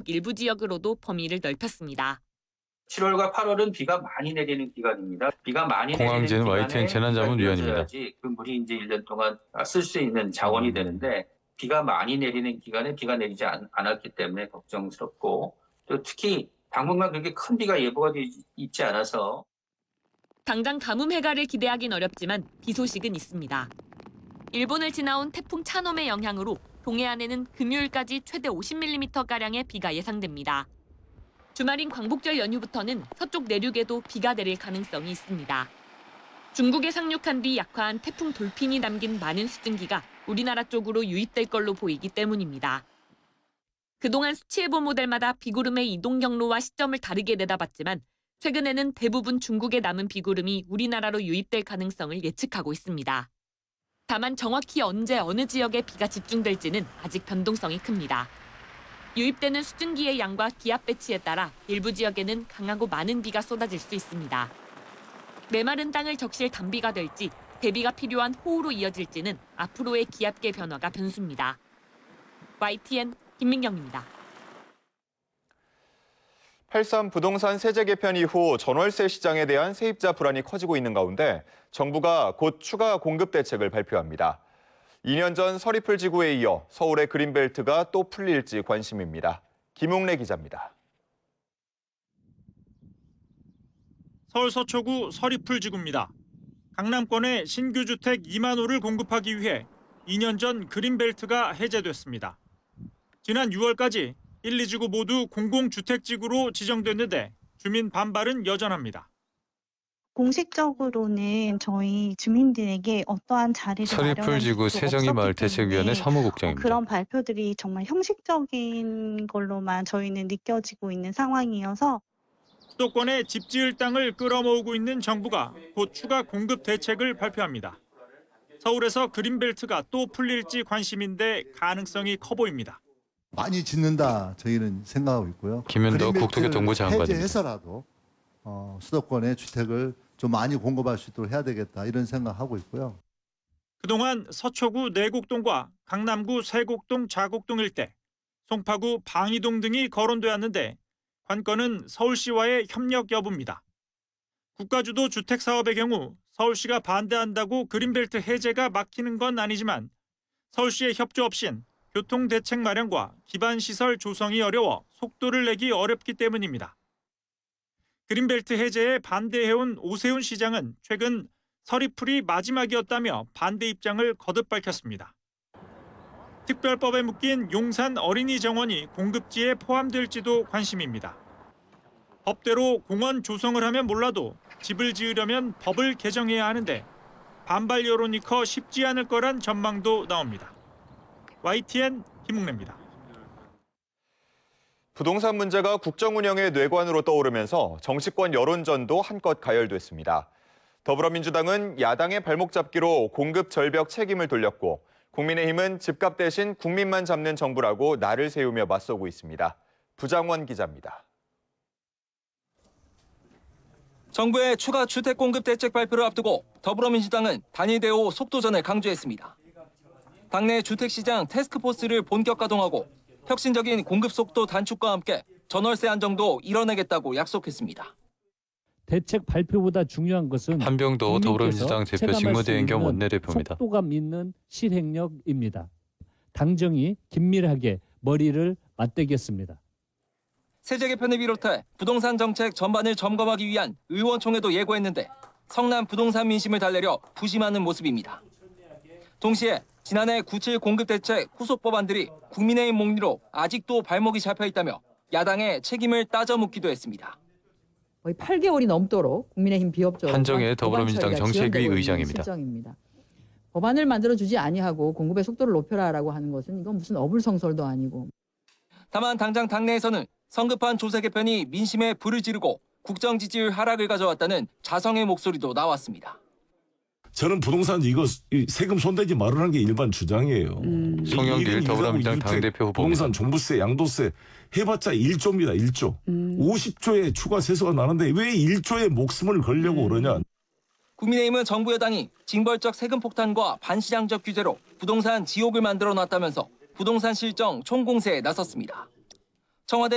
일부 지역으로도 범위를 넓혔습니다. 7월과 8월은 비가 많이 내리는 기간입니다. 비가 많이 공항진 내리는 YTN 기간에 재난자문위원입니다. 그 물이 이제 1년 동안 쓸 수 있는 자원이 되는데 비가 많이 내리는 기간에 비가 내리지 않았기 때문에 걱정스럽고 또 특히 당분간 그렇게 큰 비가 예보가 있지 않아서 당장 가뭄 해가를 기대하긴 어렵지만 비 소식은 있습니다. 일본을 지나온 태풍 차놈의 영향으로 동해안에는 금요일까지 최대 50mm가량의 비가 예상됩니다. 주말인 광복절 연휴부터는 서쪽 내륙에도 비가 내릴 가능성이 있습니다. 중국에 상륙한 뒤 약화한 태풍 돌핀이 남긴 많은 수증기가 우리나라 쪽으로 유입될 걸로 보이기 때문입니다. 그동안 수치예보 모델마다 비구름의 이동 경로와 시점을 다르게 내다봤지만 최근에는 대부분 중국에 남은 비구름이 우리나라로 유입될 가능성을 예측하고 있습니다. 다만 정확히 언제 어느 지역에 비가 집중될지는 아직 변동성이 큽니다. 유입되는 수증기의 양과 기압 배치에 따라 일부 지역에는 강하고 많은 비가 쏟아질 수 있습니다. 메마른 땅을 적실 단비가 될지 대비가 필요한 호우로 이어질지는 앞으로의 기압계 변화가 변수입니다. YTN 김민경입니다. 8.3 부동산 세제 개편 이후 전월세 시장에 대한 세입자 불안이 커지고 있는 가운데 정부가 곧 추가 공급 대책을 발표합니다. 2년 전 서리풀 지구에 이어 서울의 그린벨트가 또 풀릴지 관심입니다. 김용래 기자입니다. 서울 서초구 서리풀 지구입니다. 강남권에 신규 주택 2만 호를 공급하기 위해 2년 전 그린벨트가 해제됐습니다. 지난 6월까지 1, 2지구 모두 공공주택지구로 지정됐는데 주민 반발은 여전합니다. 공식적으로는 저희 주민들에게 어떠한 자리를 서리풀지구 새정이마을 대책위원회 사무국장입니다. 그런 발표들이 정말 형식적인 걸로만 저희는 느껴지고 있는 상황이어서 수도권에 집 지을 땅을 끌어모으고 있는 정부가 곧 추가 공급 대책을 발표합니다. 서울에서 그린벨트가 또 풀릴지 관심인데 가능성이 커 보입니다. 많이 짓는다 저희는 생각하고 있고요. 김현덕 국토교통부 장관입니다. 해제해서라도 수도권의 주택을 좀 많이 공급할 수 있도록 해야 되겠다 이런 생각하고 있고요. 그동안 서초구 내곡동과 강남구 세곡동 자곡동 일대, 송파구 방이동 등이 거론되었는데 관건은 서울시와의 협력 여부입니다. 국가주도 주택사업의 경우 서울시가 반대한다고 그린벨트 해제가 막히는 건 아니지만 서울시의 협조 없인 교통대책 마련과 기반시설 조성이 어려워 속도를 내기 어렵기 때문입니다. 그린벨트 해제에 반대해온 오세훈 시장은 최근 서리풀이 마지막이었다며 반대 입장을 거듭 밝혔습니다. 특별법에 묶인 용산 어린이 정원이 공급지에 포함될지도 관심입니다. 법대로 공원 조성을 하면 몰라도 집을 지으려면 법을 개정해야 하는데 반발 여론이 커 쉽지 않을 거란 전망도 나옵니다. YTN 김웅래입니다. 부동산 문제가 국정 운영의 뇌관으로 떠오르면서 정치권 여론전도 한껏 가열됐습니다. 더불어민주당은 야당의 발목 잡기로 공급 절벽 책임을 돌렸고 국민의힘은 집값 대신 국민만 잡는 정부라고 날을 세우며 맞서고 있습니다. 부장원 기자입니다. 정부의 추가 주택 공급 대책 발표를 앞두고 더불어민주당은 단일대오 속도전을 강조했습니다. 당내 주택시장 태스크포스를 본격 가동하고 혁신적인 공급 속도 단축과 함께 전월세 안정도 이뤄내겠다고 약속했습니다. 대책 발표보다 중요한 것은 한병도 더불어민주당 대표 직무대행경 원내대표입니다. 속도감 있는 실행력입니다. 당정이 긴밀하게 머리를 맞대겠습니다. 세제 개편을 비롯해 부동산 정책 전반을 점검하기 위한 의원총회도 예고했는데 성남 부동산 민심을 달래려 부심하는 모습입니다. 동시에 지난해 97 공급대책 후속 법안들이 국민의힘 목리로 아직도 발목이 잡혀 있다며 야당의 책임을 따져 묻기도 했습니다. 거의 8개월이 넘도록 국민의힘 비협조 한정혜 더불어민주당 정책위 의장입니다. 실정입니다. 법안을 만들어주지 아니하고 공급의 속도를 높여라라고 하는 것은 이건 무슨 어불성설도 아니고. 다만 당장 당내에서는 성급한 조세 개편이 민심에 불을 지르고 국정 지지율 하락을 가져왔다는 자성의 목소리도 나왔습니다. 저는 부동산 이거 세금 손대지 말라는 게 일반 주장이에요. 송영길 더불어민주당 당대표 후보입니다. 부동산 종부세, 양도세 해봤자 1조입니다. 1조. 50조의 추가 세수가 나는데 왜 1조의 목숨을 걸려고 그러냐. 국민의힘은 정부 여당이 징벌적 세금 폭탄과 반시장적 규제로 부동산 지옥을 만들어놨다면서 부동산 실정 총공세에 나섰습니다. 청와대